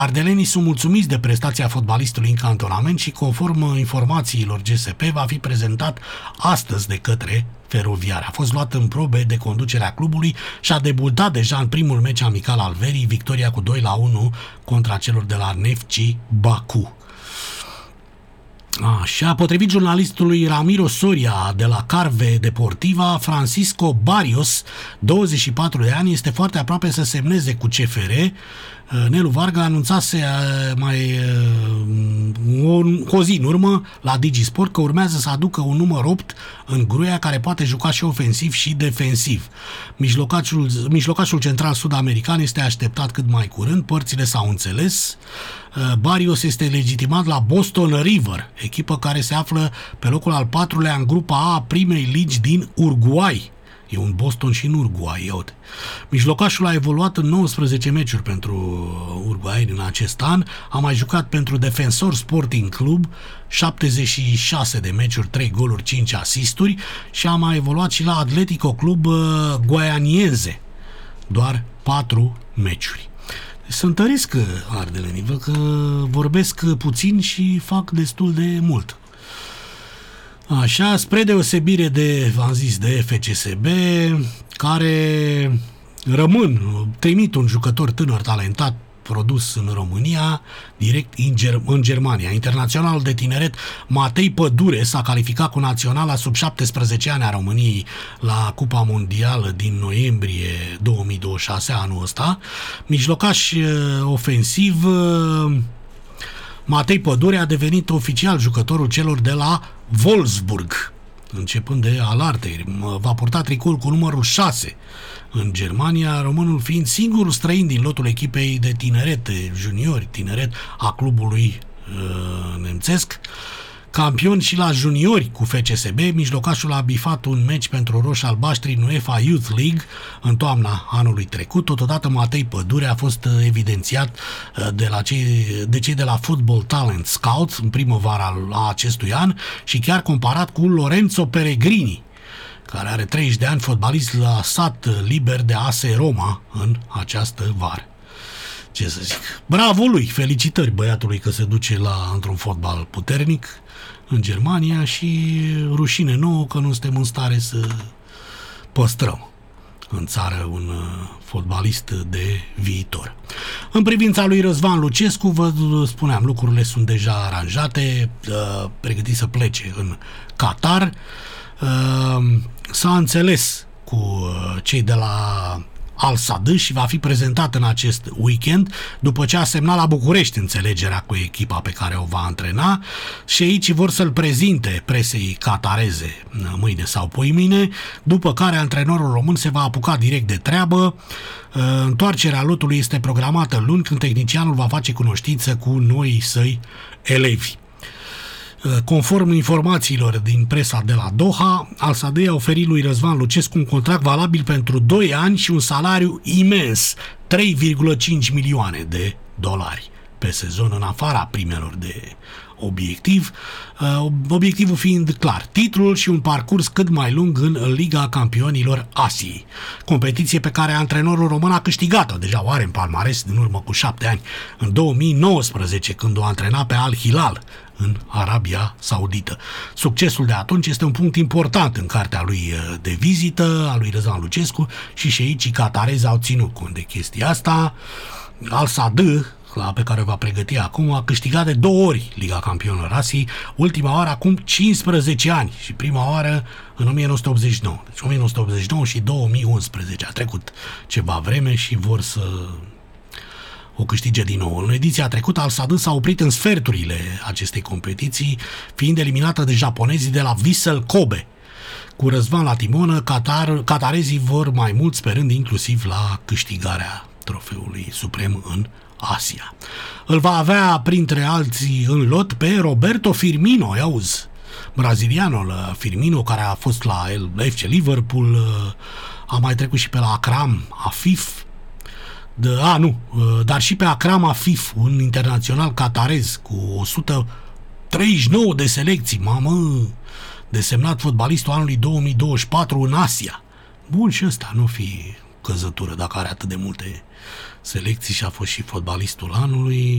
Ardelenii sunt mulțumiți de prestația fotbalistului în cantonament și, conform informațiilor GSP, va fi prezentat astăzi de către Feroviar. A fost luat în probe de conducerea clubului și a debutat deja în primul meci amical al verii, victoria cu 2-1 contra celor de la Neftchi Baku. Așa, potrivit jurnalistului Ramiro Soria de la Carve Deportiva, Francisco Barrios, 24 de ani, este foarte aproape să semneze cu CFR. Nelu Varga anunțase mai o zi în urmă la Digisport că urmează să aducă un număr 8 în Gruia, care poate juca și ofensiv și defensiv. Mijlocașul central sud-american este așteptat cât mai curând, părțile s-au înțeles. Barrios este legitimat la Boston River, echipă care se află pe locul al 4-lea în grupa A primei ligi din Uruguay. E un Boston și în Uruguay, iată. Mijlocașul a evoluat în 19 meciuri pentru Uruguay în acest an, a mai jucat pentru Defensor Sporting Club, 76 de meciuri, 3 goluri, 5 asisturi, și a mai evoluat și la Atletico Club Guaianiense, doar 4 meciuri. Să întăresc ardelenii, văd că vorbesc puțin și fac destul de mult. Așa, spre deosebire de, v-am zis, de FCSB, care trimit un jucător tânăr talentat produs în România, direct în Germania. Internaționalul de tineret Matei Pădure s-a calificat cu naționala sub 17 ani a României la Cupa Mondială din noiembrie 2026, anul ăsta. Mijlocaș ofensiv, Matei Pădure a devenit oficial jucătorul celor de la Wolfsburg, începând de Alartei. Va purta tricoul cu numărul 6 în Germania, românul fiind singurul străin din lotul echipei de tineret, juniori, tineret a clubului nemțesc. Campion și la juniori cu FCSB, mijlocașul a bifat un meci pentru roșii-albaștri în UEFA Youth League în toamna anului trecut. Totodată Matei Pădure a fost evidențiat de cei de la Football Talent Scouts în primăvara a acestui an și chiar comparat cu Lorenzo Peregrini, care are 30 de ani, fotbalist lăsat liber de AS Roma în această vară. Ce să zic? Bravo lui! Felicitări băiatului că se duce într-un fotbal puternic în Germania și rușine nouă că nu suntem în stare să păstrăm în țară un fotbalist de viitor. În privința lui Răzvan Lucescu, vă spuneam, lucrurile sunt deja aranjate, pregătit să plece în Qatar. S-a înțeles cu cei de la Al Sadd și va fi prezentat în acest weekend, după ce a semnat la București înțelegerea cu echipa pe care o va antrena, și aici vor să-l prezinte presei qatareze mâine sau poimine, după care antrenorul român se va apuca direct de treabă. Întoarcerea lotului este programată luni, când tehnicianul va face cunoștință cu noii săi elevi. Conform informațiilor din presa de la Doha, Al Sadd a oferit lui Răzvan Lucescu un contract valabil pentru 2 ani și un salariu imens, 3,5 milioane de dolari pe sezon, în afara primelor de obiectiv, obiectivul fiind clar, titlul și un parcurs cât mai lung în Liga Campionilor Asiei, competiție pe care antrenorul român a câștigat-o, deja o are în palmares din urmă cu 7 ani, în 2019, când o antrena pe Al Hilal în Arabia Saudită. Succesul de atunci este un punct important în cartea lui de vizită, a lui Răzvan Lucescu, și șeicii qatarezi au ținut cont de chestia asta. Al Sadd, pe care o va pregăti acum, a câștigat de 2 ori Liga Campionilor Asiei, ultima oară acum 15 ani și prima oară în 1989. Deci 1989 și 2011. A trecut ceva vreme și vor să o câștige din nou. În ediția trecută, Al Sadd s-a oprit în sferturile acestei competiții, fiind eliminată de japonezii de la Vissel Kobe. Cu Răzvan la timonă, qatarezii vor mai mult, sperând inclusiv la câștigarea trofeului suprem în Asia. Îl va avea printre alții în lot pe Roberto Firmino, auzi, brazilianul Firmino, care a fost la FC Liverpool, a mai trecut și pe la Akram Afif, dar și pe Akram Afif, un internațional qatarez cu 139 de selecții, mamă, desemnat fotbalistul anului 2024 în Asia. Bun, și ăsta nu fi căzătură dacă are atât de multe selecții și a fost și fotbalistul anului.